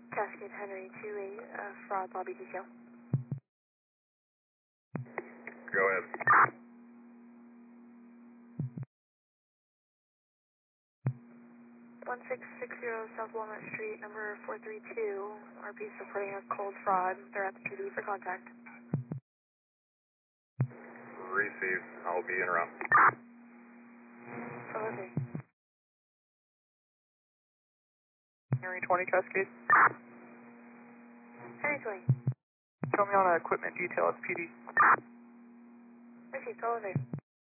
Cascade Henry 28, fraud lobby detail. Go ahead. 1660 South Walnut Street, number 432. RP's reporting a cold fraud. They're at the PD for contact. Receive. I'll be in around. Delivery. Henry 20 Cascade. Henry 20. Show me on equipment detail at PD. Received. Delivery.